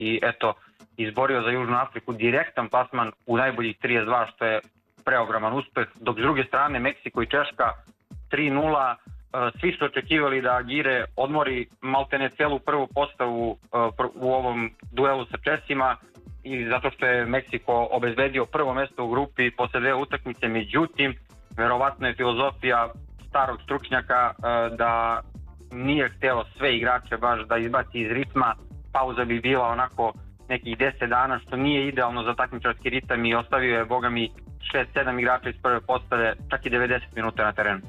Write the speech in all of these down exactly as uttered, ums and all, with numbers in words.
i eto izborio za Južnu Afriku direktan plasman u najboljih trideset dva, što je preogroman uspeh, dok s druge strane Meksiko i Češka tri nula. Svi su očekivali da Agire odmori maltene celu prvu postavu u ovom duelu sa Česima, i zato što je Meksiko obezbedio prvo mesto u grupi posle dve utakmice. Međutim, verovatno je filozofija starog stručnjaka da nije hteo sve igrače baš da izbaci iz ritma. Pauza bi bila onako nekih deset dana, što nije idealno za takmičarski ritam, i ostavio je, boga mi, šest sedam igrača iz prve postave čak i devedeset minuta na terenu.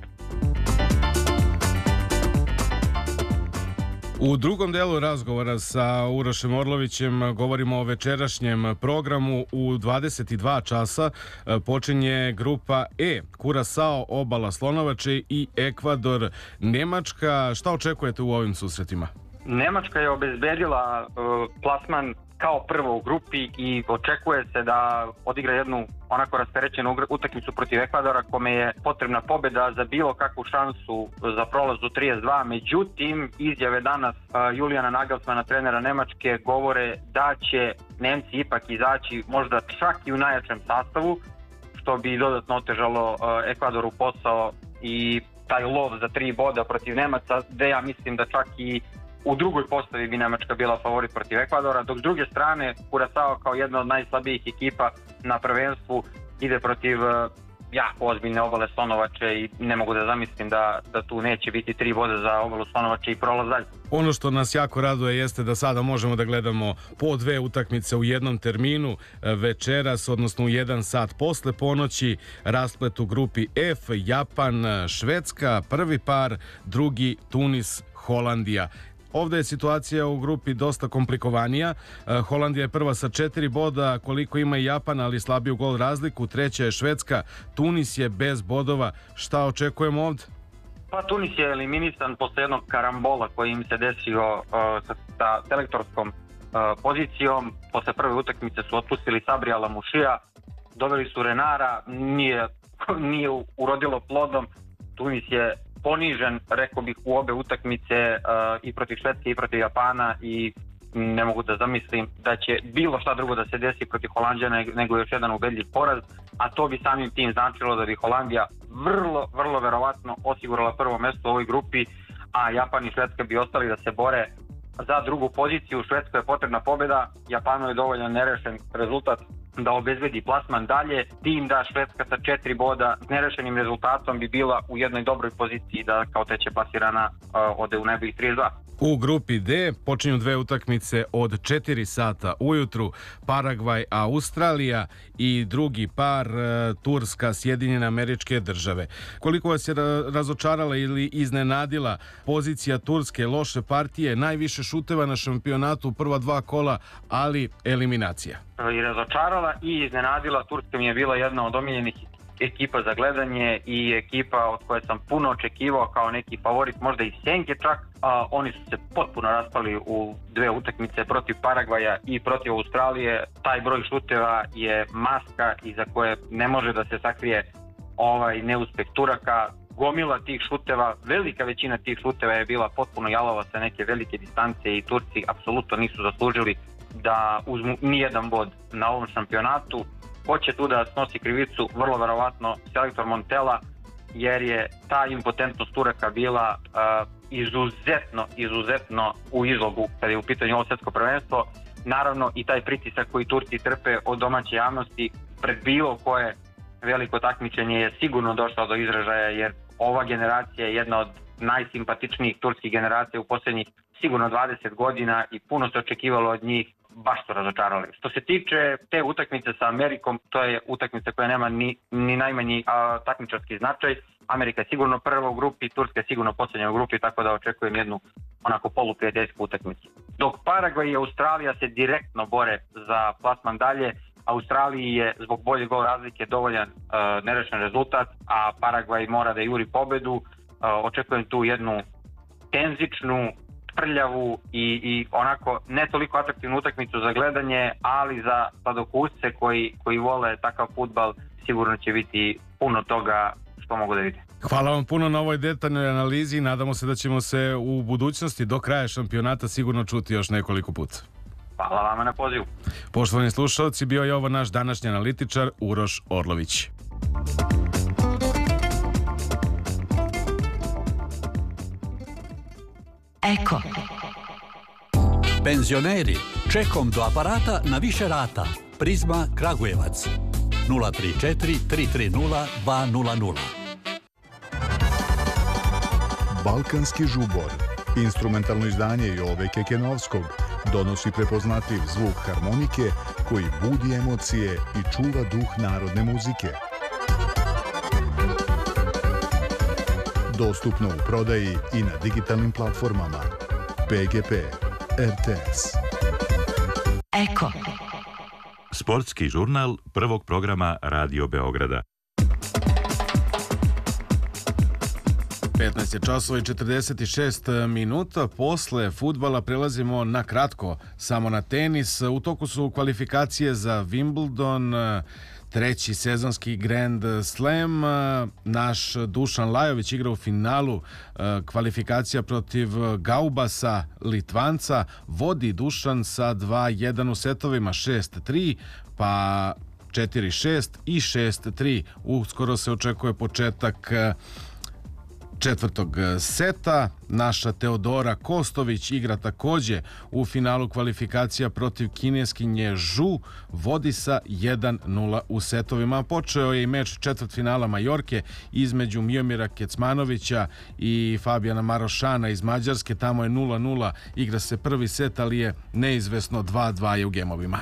U drugom delu razgovora sa Urošem Orlovićem govorimo o večerašnjem programu. U dvadeset dva časa počinje grupa E, Kurasao, Obala Slonovače i Ekvador, Nemačka. Šta očekujete u ovim susretima? Nemačka je obezbedila uh, plasman kao prvo u grupi i očekuje se da odigra jednu onako rasterećenu utakmicu protiv Ekvadora, kome je potrebna pobeda za bilo kakvu šansu za prolaz u trideset dva. Međutim, izjave danas uh, Julijana Nagelsmana, trenera Nemačke, govore da će Nemci ipak izaći možda čak i u najjačem sastavu, što bi dodatno otežalo uh, Ekvadoru posao i taj lov za tri boda protiv Nemaca, gde ja mislim da čak i u drugoj postavi bi Nemačka bila favorit protiv Ekvadora, dok s druge strane Kurasao kao jedna od najslabijih ekipa na prvenstvu ide protiv jako ozbiljne Obale Slonovače i ne mogu da zamislim da, da tu neće biti tri boda za Obalu Slonovače i prolaz dalje. Ono što nas jako raduje jeste da sada možemo da gledamo po dve utakmice u jednom terminu večeras, odnosno u jedan sat posle ponoći. Rasplet u grupi F, Japan, Švedska, prvi par, drugi Tunis, Holandija. Ovdje je situacija u grupi dosta komplikovanija. Holandija je prva sa četiri boda, koliko ima i Japan, ali slabiju gol razliku. Treća je Švedska, Tunis je bez bodova. Šta očekujemo ovdje? Pa Tunis je eliminisan posle jednog karambola koji im se desio uh, sa, sa selektorskom uh, pozicijom. Posle prve utakmice su otpustili Sabri Alamušija, doveli su Renara, nije, nije urodilo plodom. Tunis je ponižen, rekao bih, u obe utakmice, uh, i protiv Švedske i protiv Japana, i ne mogu da zamislim da će bilo šta drugo da se desi protiv Holanđana nego još jedan ubedljiv poraz, a to bi samim tim značilo da bi Holandija vrlo, vrlo verovatno osigurala prvo mesto u ovoj grupi, a Japan i Švedska bi ostali da se bore za drugu poziciju. Švedskoj je potrebna pobjeda, Japanu je dovoljan nerešen rezultat da obezbedi plasman dalje, tim da Švedska sa četiri boda s nerešenim rezultatom bi bila u jednoj dobroj poziciji da kao treće plasirana uh, ode u najboljih trideset dva. U grupi D počinju dve utakmice od četiri sata ujutru, Paragvaj, Australija i drugi par, Turska, Sjedinjene Američke Države. Koliko vas je razočarala ili iznenadila pozicija Turske, loše partije, najviše šuteva na šampionatu u prva dva kola, ali eliminacija? I razočarala i iznenadila. Turska mi je bila jedna od omiljenih ekipa za gledanje i ekipa od koje sam puno očekivao kao neki favorit, možda i senke čak. A, oni su se potpuno raspali u dve utakmice protiv Paragvaja i protiv Australije. Taj broj šuteva je maska iza koje ne može da se sakrije ovaj neuspeh Turaka. Gomila tih šuteva, velika većina tih šuteva je bila potpuno jalova sa neke velike distance i Turci apsolutno nisu zaslužili da uzmu nijedan bod na ovom šampionatu. Ko će tu da snosi krivicu? Vrlo verovatno selektor Montella, jer je ta impotentnost Turaka bila uh, izuzetno, izuzetno u izlogu kada je u pitanju ovo svetsko prvenstvo. Naravno i taj pritisak koji Turci trpe od domaće javnosti pred bilo koje veliko takmičenje je sigurno došao do izražaja, jer ova generacija je jedna od najsimpatičnijih turskih generacija u posljednjih sigurno dvadeset godina i puno se očekivalo od njih, baš su razočarali. Što se tiče te utakmice sa Amerikom, to je utakmica koja nema ni, ni najmanji a, takmičarski značaj. Amerika je sigurno prva u grupi, Turska je sigurno posljednja u grupi, tako da očekujem jednu onako poluprijateljsku utakmicu. Dok Paragvaj i Australija se direktno bore za plasman dalje, Australiji je zbog bolje gol razlike dovoljan uh, nerešen rezultat, a Paragvaj mora da juri pobedu. Uh, očekujem tu jednu tenzičnu, prljavu i, i onako ne toliko atraktivnu utakmicu za gledanje, ali za sladokusce koji, koji vole takav fudbal sigurno će biti puno toga što mogu da vide. Hvala vam puno na ovoj detaljnoj analizi i nadamo se da ćemo se u budućnosti do kraja šampionata sigurno čuti još nekoliko puta. Hvala vama na pozivu. Poštovani slušalci, bio je ovo naš današnji analitičar Uroš Orlović. Eko. Penzioneri, čekom do aparata na više rata. Prizma Kragujevac. nula tri četiri tri tri nula dva nula nula. Balkanski žubor, instrumentalno izdanje Jove Kekenovskog, donosi prepoznatljiv zvuk harmonike koji budi emocije i čuva duh narodne muzike. Dostupno u prodaji i na digitalnim platformama. P G P, R T S. Eko. Sportski žurnal prvog programa Radio Beograda. petnaest je časova i četrdeset šest minuta. Posle fudbala prelazimo na kratko samo na tenis. U toku su kvalifikacije za Wimbledon, treći sezonski Grand Slam. Naš Dušan Lajović igra u finalu kvalifikacija protiv Gaubasa, Litvanca. Vodi Dušan sa dva jedan u setovima, šest tri, pa četiri šest i šest tri. Uskoro se očekuje početak četvrtog seta. Naša Teodora Kostović igra takođe u finalu kvalifikacija protiv kineskinje Zhu, vodi sa jedan nula u setovima. Počeo je i meč četvrtfinala Majorke između Miomira Kecmanovića i Fabijana Marošana iz Mađarske. Tamo je nula nula, igra se prvi set, ali je neizvesno dva dva je u gemovima.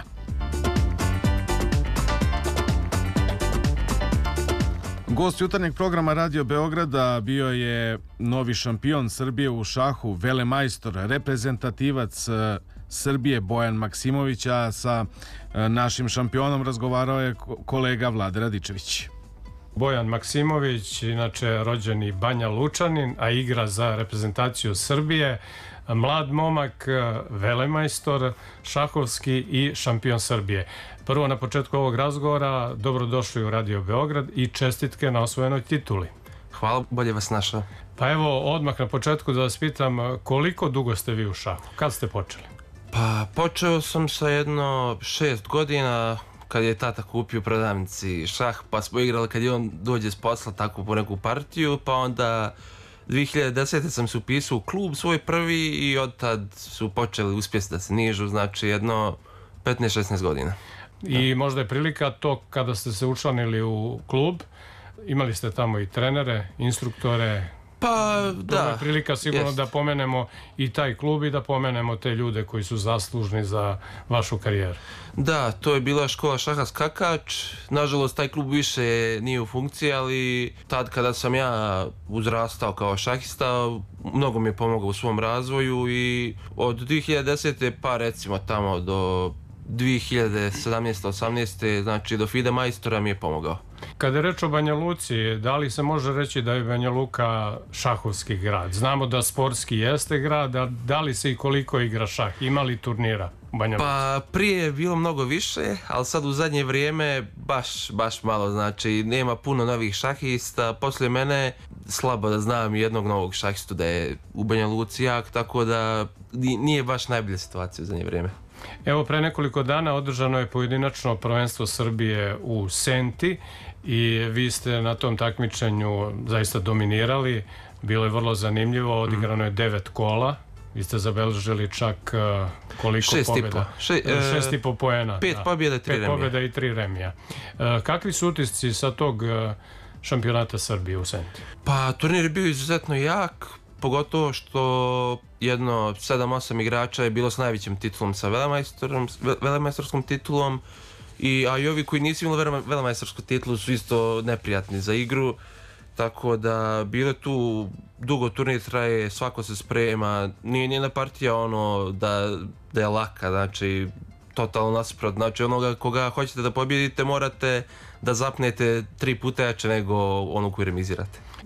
Gost jutarnjeg programa Radio Beograda bio je novi šampion Srbije u šahu, velemajstor, reprezentativac Srbije Bojan Maksimović, a sa našim šampionom razgovarao je kolega Vlade Radičević. Bojan Maksimović, inače rođeni Banja Lučanin, a igra za reprezentaciju Srbije. Mlad momak, velemajstor šahovski i šampion Srbije. Prvo, na početku ovog razgovora, dobrodošli u Radio Beograd i čestitke na osvojenoj tituli. Hvala, bolje vas našao. Pa evo, odmah na početku da vas pitam, koliko dugo ste vi u šahu? Kad ste počeli? Pa počeo sam sa jedno šest godina, kad je tata kupio u prodavnici šah, pa smo igrali kad je on dođe s posla tako po neku partiju, pa onda dvije hiljade desete sam se upisao u klub svoj prvi i od tad su počeli uspjeti da se nižu, znači jedno petnaest šesnaest godina. I možda je prilika to kada ste se učlanili u klub, imali ste tamo i trenere, instruktore. Pa da. To je prilika sigurno jest. Da pomenemo i taj klub i da pomenemo te ljude koji su zaslužni za vašu karijeru. Da, to je bila škola šaha skakač. Nažalost, taj klub više nije u funkciji, ali tad kada sam ja uzrastao kao šahista, mnogo mi je pomogao u svom razvoju i od dvije hiljade desete pa recimo tamo do dvije hiljade sedamnaeste osamnaeste znači do FIDE majstora mi je pomogao. Kada je reč o Banja Luci, da li se može reći da je Banja Luka šahovski grad? Znamo da sportski jeste grad, a da li se i koliko igra šah? Ima li turnira u Banja Luci? Pa prije je bilo mnogo više, ali sad u zadnje vrijeme baš, baš malo, znači nema puno novih šahista. Poslije mene slabo da znam jednog novog šahistu da je u Banja Luci jak, tako da nije baš najbolja situacija u zadnje vrijeme. Evo, pre nekoliko dana održano je pojedinačno prvenstvo Srbije u Senti i vi ste na tom takmičenju zaista dominirali. Bilo je vrlo zanimljivo, odigrano je devet kola. Vi ste zabeležili čak koliko šest pobjeda? Še, e, šest i po poena. Pet da. pobjeda i tri pet remija. pobjeda i tri remija. E, kakvi su utisci sa tog šampionata Srbije u Senti? Pa turnir je bio izuzetno jak, pogotovo što jedno sedam osam igrača je bilo s najvećim titulom, sa velemajstorskom titulom, i, a i ovi koji nisu imali velemajstorsku titulu su isto neprijatni za igru, tako da bilo tu dugo turnir traje, svako se sprema, nije njena partija ono da, da je laka, znači totalno nasuprot, znači onoga koga hoćete da pobjedite morate da zapnete tri puta jače nego ono koji remizirate.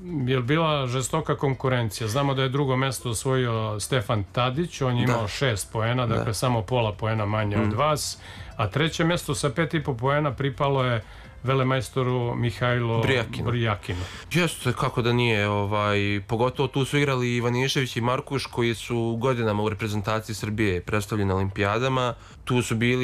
je bila žestoka konkurencija. Znamo da je drugo mesto osvojio Stefan Tadić, on je imao Da. šest poena, dakle Da. samo pola poena manje od vas, a treće mesto sa pet i po poena pripalo je velemajstoru Mihajlo Brijakinu. Brijakinu. Jeste, kako da nije, ovaj, pogotovo tu su igrali Ivanišević i Markuš koji su godinama u reprezentaciji Srbije predstavljeni na olimpijadama. Tu su bili